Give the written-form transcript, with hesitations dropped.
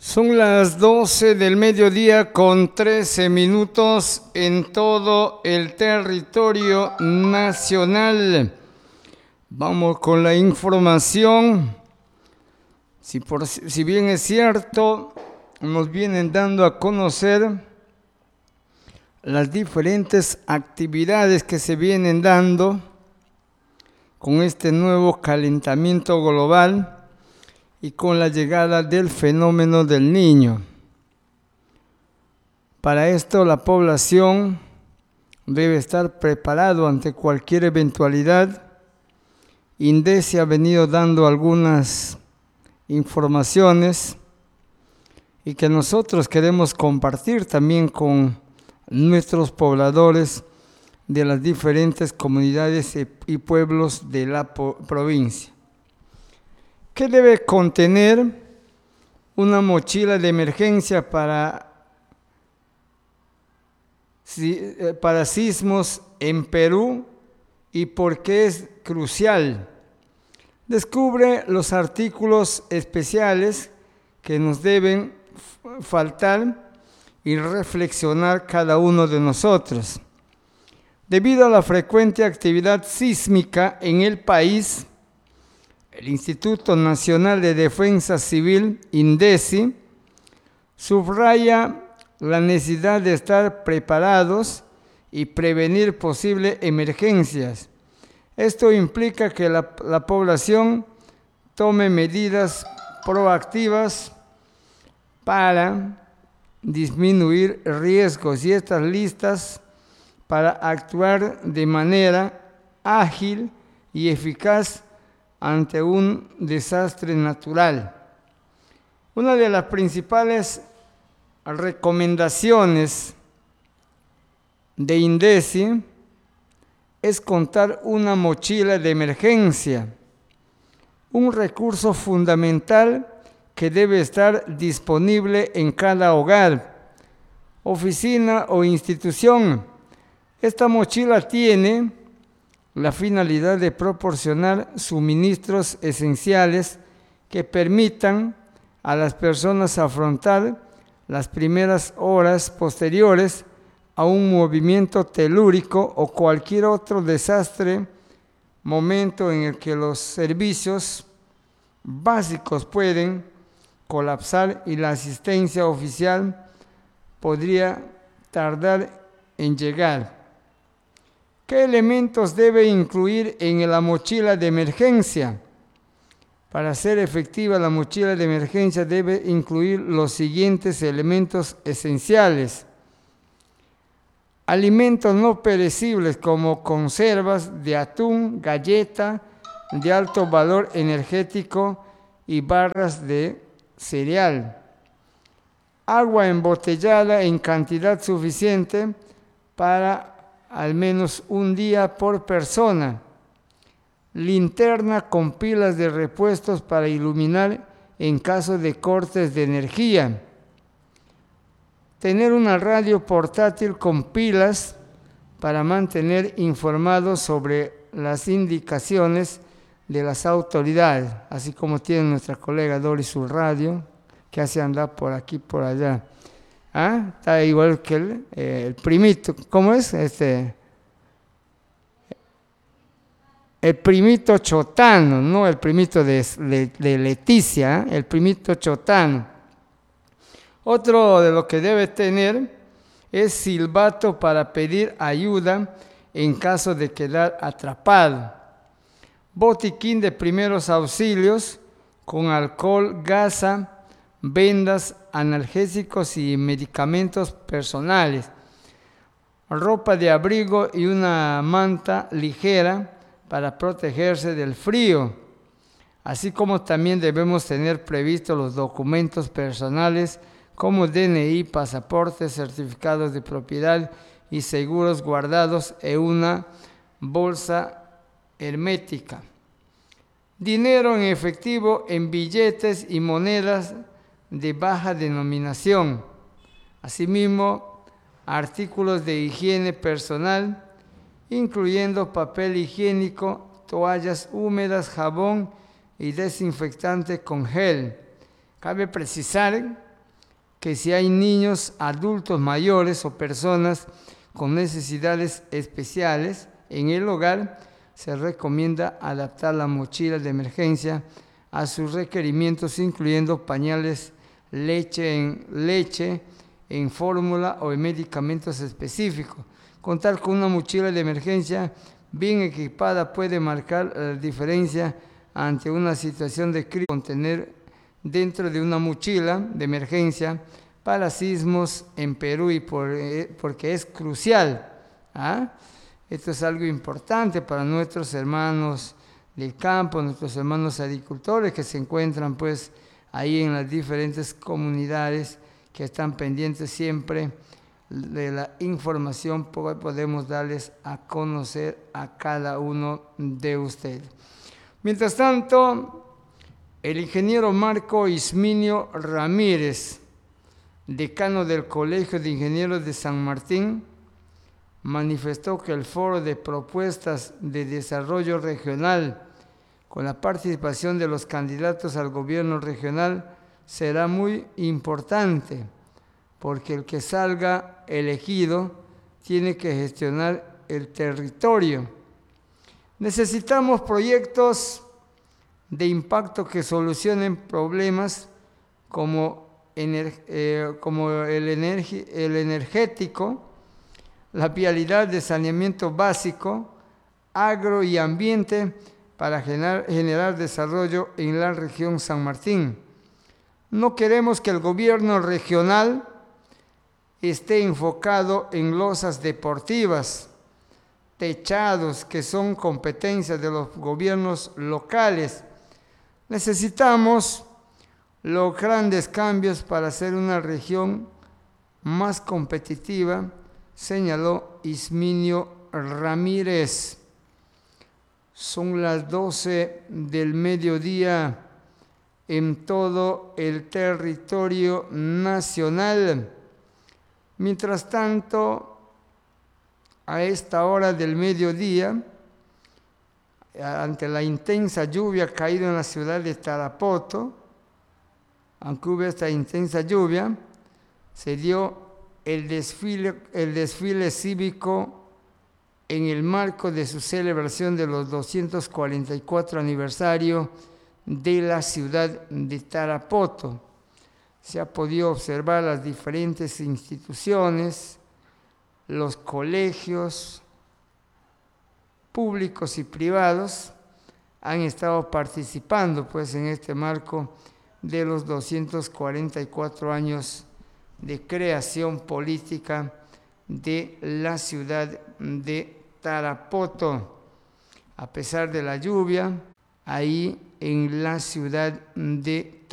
Son las 12 del mediodía con 13 minutos en todo el territorio nacional. Vamos con la información. Si bien es cierto, nos vienen dando a conocer las diferentes actividades que se vienen dando con este nuevo calentamiento global y con la llegada del fenómeno del Niño. Para esto la población debe estar preparado ante cualquier eventualidad. INDECI ha venido dando algunas informaciones y que nosotros queremos compartir también con nuestros pobladores de las diferentes comunidades y pueblos de la provincia. ¿Qué debe contener una mochila de emergencia para sismos en Perú y por qué es crucial? Descubre los artículos especiales que nos deben faltar y reflexionar cada uno de nosotros. Debido a la frecuente actividad sísmica en el país, el Instituto Nacional de Defensa Civil, INDECI, subraya la necesidad de estar preparados y prevenir posibles emergencias. Esto implica que la población tome medidas proactivas para disminuir riesgos y estas listas para actuar de manera ágil y eficaz ante un desastre natural. Una de las principales recomendaciones de INDECI es contar una mochila de emergencia, un recurso fundamental que debe estar disponible en cada hogar, oficina o institución. Esta mochila tiene la finalidad de proporcionar suministros esenciales que permitan a las personas afrontar las primeras horas posteriores a un movimiento telúrico o cualquier otro desastre, momento en el que los servicios básicos pueden colapsar y la asistencia oficial podría tardar en llegar. ¿Qué elementos debe incluir en la mochila de emergencia? Para ser efectiva, la mochila de emergencia debe incluir los siguientes elementos esenciales: alimentos no perecibles como conservas de atún, galleta de alto valor energético y barras de cereal. Agua embotellada en cantidad suficiente para al menos un día por persona. Linterna con pilas de repuestos para iluminar en caso de cortes de energía. Tener una radio portátil con pilas para mantener informados sobre las indicaciones de las autoridades, así como tiene nuestra colega Doris su radio, que hace andar por aquí por allá. Está igual que el primito, ¿cómo es? El primito Chotano, no el primito de Leticia, el primito Chotano. Otro de lo que debe tener es silbato para pedir ayuda en caso de quedar atrapado. Botiquín de primeros auxilios con alcohol, gasa, vendas, analgésicos y medicamentos personales. Ropa de abrigo y una manta ligera para protegerse del frío. Así como también debemos tener previstos los documentos personales como DNI, pasaportes, certificados de propiedad y seguros guardados en una bolsa hermética. Dinero en efectivo en billetes y monedas de baja denominación. Asimismo, artículos de higiene personal, incluyendo papel higiénico, toallas húmedas, jabón y desinfectante con gel. Cabe precisar que si hay niños, adultos mayores o personas con necesidades especiales en el hogar, se recomienda adaptar la mochila de emergencia a sus requerimientos, incluyendo pañales, leche en fórmula o en medicamentos específicos. Contar con una mochila de emergencia bien equipada puede marcar la diferencia ante una situación de crisis. Contener dentro de una mochila de emergencia para sismos en Perú porque es crucial. Esto es algo importante para nuestros hermanos del campo, nuestros hermanos agricultores que se encuentran pues ahí en las diferentes comunidades, que están pendientes siempre de la información que podemos darles a conocer a cada uno de ustedes. Mientras tanto, el ingeniero Marco Isminio Ramírez, decano del Colegio de Ingenieros de San Martín, manifestó que el foro de propuestas de desarrollo regional con la participación de los candidatos al gobierno regional será muy importante, porque el que salga elegido tiene que gestionar el territorio. Necesitamos proyectos de impacto que solucionen problemas como el energético, la vialidad de saneamiento básico, agro y ambiente para generar desarrollo en la región San Martín. No queremos que el gobierno regional esté enfocado en losas deportivas, techados que son competencia de los gobiernos locales. Necesitamos los grandes cambios para hacer una región más competitiva, señaló Isminio Ramírez. Son las 12 del mediodía en todo el territorio nacional. Mientras tanto, a esta hora del mediodía, ante la intensa lluvia caída en la ciudad de Tarapoto, aunque hubo esta intensa lluvia, se dio el desfile cívico en el marco de su celebración de los 244 aniversario de la ciudad de Tarapoto. Se ha podido observar las diferentes instituciones, los colegios públicos y privados han estado participando pues en este marco de los 244 años de creación política de la ciudad de Tarapoto. A pesar de la lluvia, ahí en la ciudad de